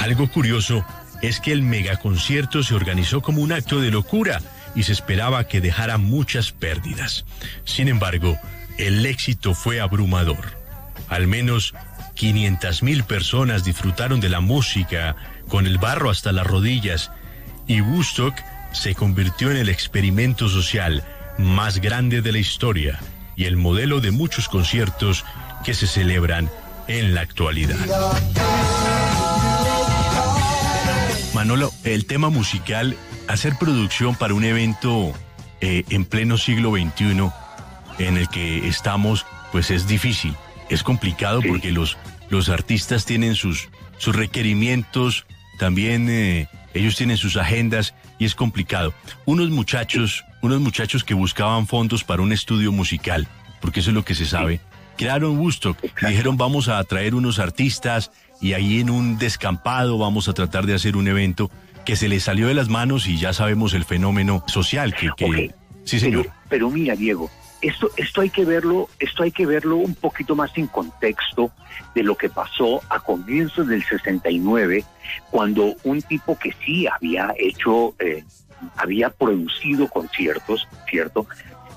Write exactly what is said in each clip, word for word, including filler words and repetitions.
Algo curioso es que el megaconcierto se organizó como un acto de locura y se esperaba que dejara muchas pérdidas. Sin embargo, el éxito fue abrumador. Al menos quinientas mil personas disfrutaron de la música con el barro hasta las rodillas y Woodstock se convirtió en el experimento social más grande de la historia y el modelo de muchos conciertos que se celebran en la actualidad. Manolo, el tema musical, hacer producción para un evento eh, en pleno siglo veintiuno en el que estamos, pues es difícil, es complicado sí. porque los, los artistas tienen sus, sus requerimientos, también eh, ellos tienen sus agendas y es complicado. Unos muchachos, unos muchachos que buscaban fondos para un estudio musical, porque eso es lo que se sabe, crearon Woodstock y dijeron vamos a atraer unos artistas y ahí en un descampado vamos a tratar de hacer un evento que se les salió de las manos y ya sabemos el fenómeno social que... que... Okay. Sí, señor. Pero, pero mira, Diego, esto, esto hay que verlo, esto hay que verlo un poquito más en contexto de lo que pasó a comienzos del sesenta y nueve, cuando un tipo que sí había hecho, eh, había producido conciertos, ¿cierto?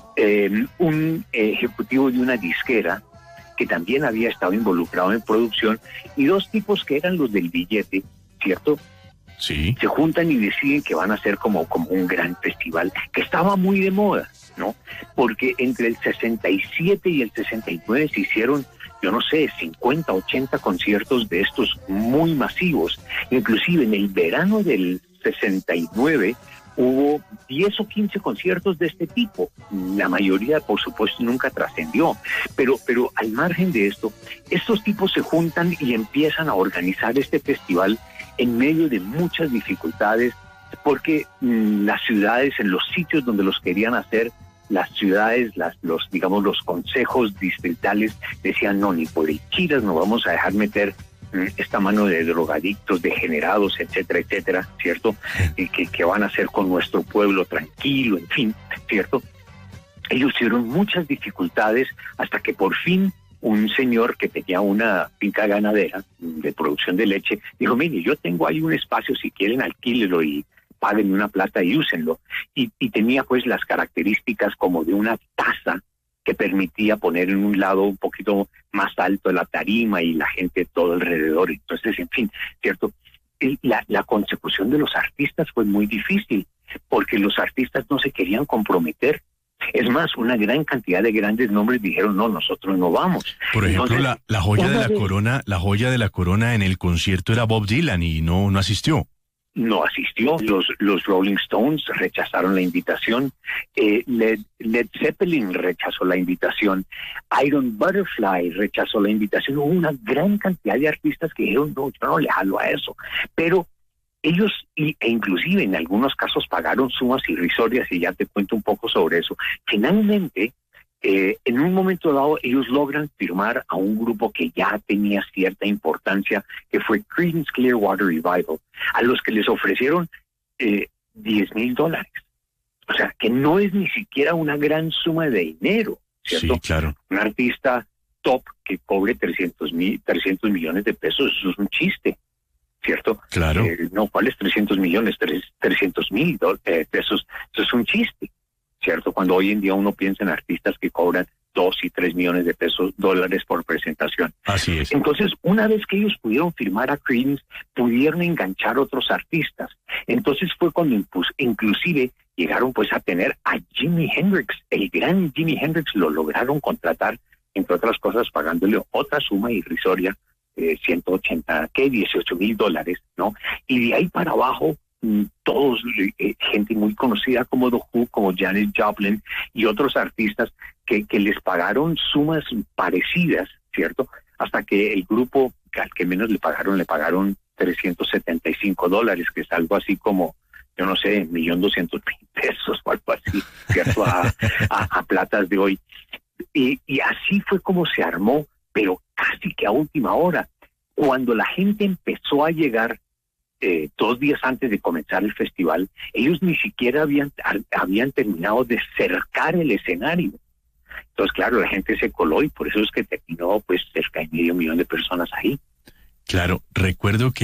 Eh, un ejecutivo de una disquera que también había estado involucrado en producción, y dos tipos que eran los del billete, ¿cierto? Sí. Se juntan y deciden que van a hacer como, como un gran festival, que estaba muy de moda, ¿no? Porque entre el sesenta y siete y el sesenta y nueve se hicieron, yo no sé, cincuenta, ochenta conciertos de estos muy masivos. Inclusive en el verano del sesenta y nueve hubo diez o quince conciertos de este tipo. La mayoría, por supuesto, nunca trascendió. Pero, pero al margen de esto, estos tipos se juntan y empiezan a organizar este festival en medio de muchas dificultades, porque mmm, las ciudades, en los sitios donde los querían hacer, las ciudades, las, los, digamos, los consejos distritales decían, no, ni por el Chiras nos vamos a dejar meter esta mano de drogadictos, degenerados, etcétera, etcétera, ¿cierto? Y que, que van a hacer con nuestro pueblo tranquilo, en fin, ¿cierto? Ellos tuvieron muchas dificultades hasta que por fin un señor que tenía una finca ganadera de producción de leche dijo, mire, yo tengo ahí un espacio, si quieren alquílenlo y paguen una plata y úsenlo. Y, y tenía pues las características como de una taza que permitía poner en un lado un poquito más alto la tarima y la gente todo alrededor. Entonces, en fin, ¿cierto? La, la consecución de los artistas fue muy difícil, porque los artistas no se querían comprometer. Es más, una gran cantidad de grandes nombres dijeron, no, nosotros no vamos. Por ejemplo, Entonces, la, la joya de la vez, corona, la joya de la corona en el concierto era Bob Dylan y no, no asistió. No asistió. Los, los Rolling Stones rechazaron la invitación. Eh, Led, Led Zeppelin rechazó la invitación. Iron Butterfly rechazó la invitación. Hubo una gran cantidad de artistas que dijeron, no, yo no le jalo a eso. Pero ellos, e inclusive en algunos casos, pagaron sumas irrisorias, y ya te cuento un poco sobre eso. Finalmente, eh, en un momento dado, ellos logran firmar a un grupo que ya tenía cierta importancia, que fue Creedence Clearwater Revival, a los que les ofrecieron eh, diez mil dólares. O sea, que no es ni siquiera una gran suma de dinero, ¿cierto? Sí, claro. Un artista top que cobre trescientos millones de pesos, eso es un chiste, ¿cierto? Claro. Eh, no, ¿cuáles trescientos millones? trescientos mil eh, pesos, eso es un chiste, ¿cierto? Cuando hoy en día uno piensa en artistas que cobran dos y tres millones de pesos, dólares por presentación. Así es. Entonces, una vez que ellos pudieron firmar a Creedence, pudieron enganchar otros artistas. Entonces fue cuando inclusive llegaron pues a tener a Jimi Hendrix, el gran Jimi Hendrix, lo lograron contratar, entre otras cosas, pagándole otra suma irrisoria, eh, ciento ochenta, ¿qué? dieciocho mil dólares, ¿no? Y de ahí para abajo, todos, eh, gente muy conocida como The Who, como Janis Joplin y otros artistas que, que les pagaron sumas parecidas, ¿cierto? Hasta que el grupo al que menos le pagaron, le pagaron trescientos setenta y cinco dólares, que es algo así como, yo no sé, un millón doscientos mil pesos o algo así, ¿cierto? A, a, a platas de hoy. Y, y así fue como se armó, pero casi que a última hora. Cuando la gente empezó a llegar, Eh, dos días antes de comenzar el festival, ellos ni siquiera habían, habían terminado de cercar el escenario. Entonces, claro, la gente se coló y por eso es que terminó pues cerca de medio millón de personas ahí. Claro, recuerdo que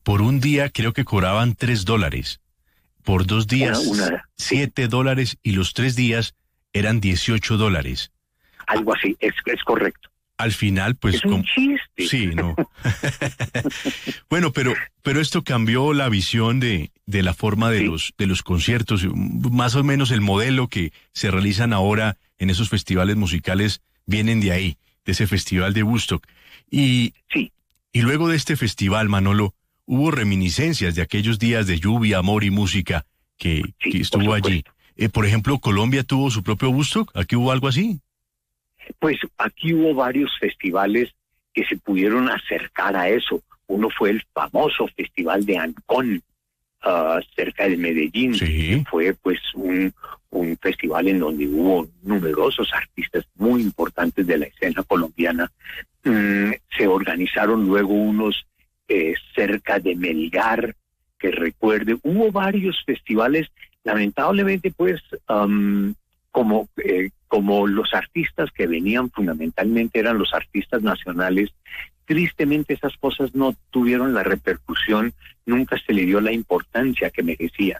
por un día creo que cobraban tres dólares. Por dos días, Una- una- siete dólares, y los tres días eran dieciocho dólares. Algo así, es, es correcto. Al final, pues... Es un com- chiste. Sí, no. Bueno, pero, pero esto cambió la visión de, de la forma de Sí. los, de los conciertos. Más o menos el modelo que se realizan ahora en esos festivales musicales vienen de ahí, de ese festival de Woodstock. Y, Sí, y luego de este festival, Manolo, hubo reminiscencias de aquellos días de lluvia, amor y música que, Sí, que por estuvo allí. supuesto. Eh, por ejemplo, Colombia tuvo su propio Woodstock. ¿Aquí hubo algo así? pues aquí hubo varios festivales que se pudieron acercar a eso. Uno fue el famoso Festival de Ancón, ah, cerca de Medellín. Sí. Que fue pues un, un festival en donde hubo numerosos artistas muy importantes de la escena colombiana. Mm, se organizaron luego unos eh, cerca de Melgar, que recuerde. Hubo varios festivales, lamentablemente pues um, como, eh, como los artistas que venían fundamentalmente eran los artistas nacionales, tristemente esas cosas no tuvieron la repercusión, nunca se le dio la importancia que merecían.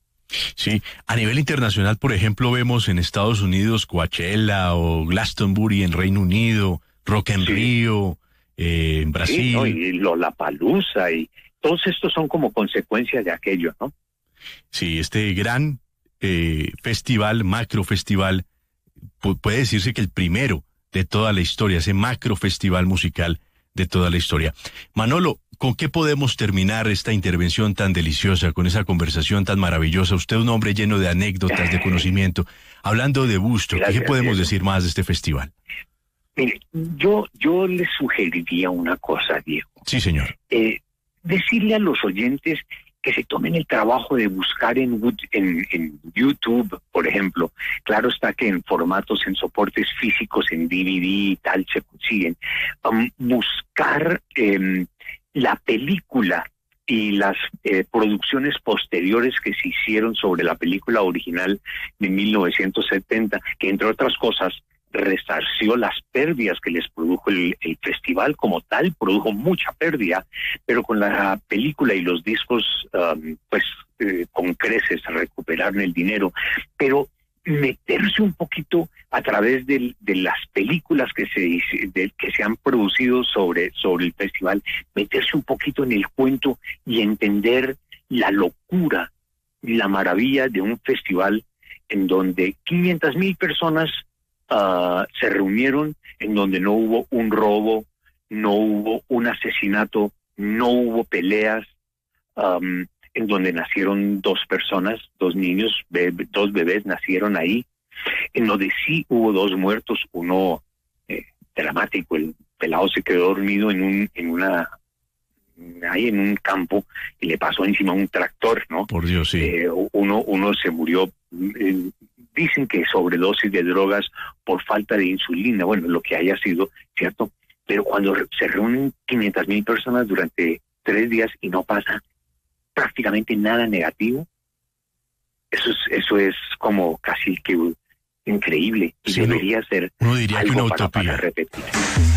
Sí, a nivel internacional, por ejemplo, vemos en Estados Unidos Coachella o Glastonbury en Reino Unido, Rock en Sí. Río, eh, en Brasil. Sí, ¿no? Y Lollapalooza, y todos estos son como consecuencia de aquello, ¿no? Sí, este gran eh, festival, macro festival, pu- puede decirse que el primero de toda la historia, ese macro festival musical de toda la historia. Manolo, ¿con qué podemos terminar esta intervención tan deliciosa, con esa conversación tan maravillosa? Usted un hombre lleno de anécdotas, de conocimiento. Hablando de Woodstock, ¿qué Gracias, podemos Diego. decir más de este festival? Mire, yo, yo les sugeriría una cosa, Diego. Sí, señor. Eh, decirle a los oyentes que se tomen el trabajo de buscar en, Wood- en, en YouTube, por ejemplo. Claro está que en formatos, en soportes físicos, en D V D y tal, se consiguen. Um, buscar em, la película y las eh, producciones posteriores que se hicieron sobre la película original de mil novecientos setenta, que entre otras cosas resarció las pérdidas que les produjo el, el festival como tal, produjo mucha pérdida, pero con la película y los discos, um, pues eh, con creces recuperaron el dinero, pero meterse un poquito a través del, de las películas que se hice- de, que se han producido sobre, sobre el festival, meterse un poquito en el cuento y entender la locura y la maravilla de un festival en donde quinientas mil personas Uh, se reunieron, en donde no hubo un robo, no hubo un asesinato, no hubo peleas, um, en donde nacieron dos personas, dos niños, bebé, dos bebés nacieron ahí, en donde sí hubo dos muertos, uno eh, dramático, el pelado se quedó dormido en un, en una, ahí en un campo y le pasó encima un tractor, ¿no? Por Dios, sí. Eh, uno, uno se murió, eh, dicen que sobredosis de drogas por falta de insulina, bueno, lo que haya sido, ¿cierto? Pero cuando se reúnen quinientas mil personas durante tres días y no pasa prácticamente nada negativo, eso es, eso es como casi que increíble y Sí, uno- debería ser uno diría que algo una para, utopía. para repetir.